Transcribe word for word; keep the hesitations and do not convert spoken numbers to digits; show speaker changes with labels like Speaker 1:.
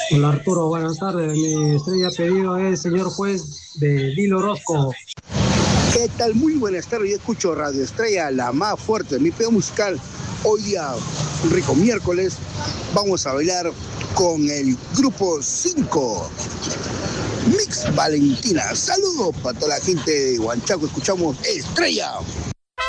Speaker 1: Hola Arturo, buenas tardes. Mi estrella pedido es señor juez de Dilo Orozco.
Speaker 2: ¿Qué tal? Muy buenas tardes. Yo escucho Radio Estrella, la más fuerte de mi pedo musical. Hoy día, un rico miércoles, vamos a bailar con el grupo cinco. Mix Valentina. Saludos para toda la gente de Huanchaco. Escuchamos Estrella.